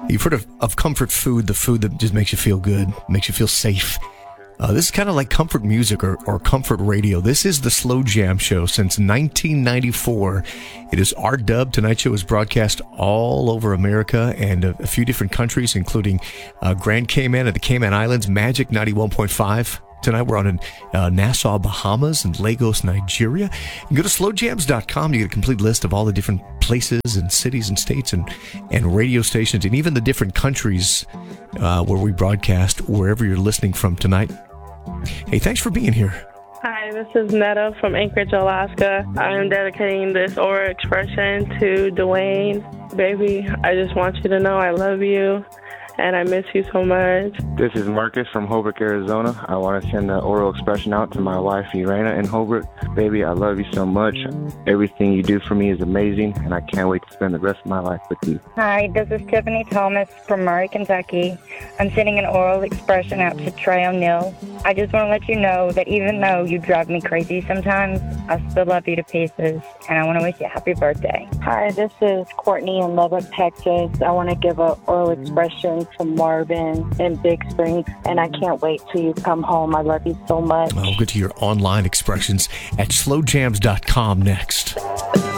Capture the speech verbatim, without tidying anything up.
You've heard of, of comfort food, the food that just makes you feel good, makes you feel safe. Uh, this is kind of like comfort music or, or comfort radio. This is the Slow Jam Show since nineteen ninety-four. It is our dub. Tonight's show is broadcast all over America and a, a few different countries, including uh, Grand Cayman and the Cayman Islands, Magic ninety-one point five. Tonight we're on in uh, Nassau, Bahamas, and Lagos, Nigeria. You can go to slow jams dot com to get a complete list of all the different places and cities and states and, and radio stations and even the different countries uh, where we broadcast, wherever you're listening from tonight. Hey, thanks for being here. Hi, this is Netta from Anchorage, Alaska. I'm dedicating this oral expression to Dwayne. Baby, I just want you to know I love you. And I miss you so much. This is Marcus from Holbrook, Arizona. I want to send the oral expression out to my wife, Irena, in Holbrook. Baby, I love you so much. Everything you do for me is amazing, and I can't wait to spend the rest of my life with you. Hi, this is Tiffany Thomas from Murray, Kentucky. I'm sending an oral expression out to Trey O'Neill. I just want to let you know that even though you drive me crazy sometimes, I still love you to pieces, and I want to wish you a happy birthday. Hi, this is Courtney in Lubbock, Texas. I want to give an oral expression to Marvin in Big Springs, and I can't wait till you come home. I love you so much. I'll get to your online expressions at slow jams dot com next.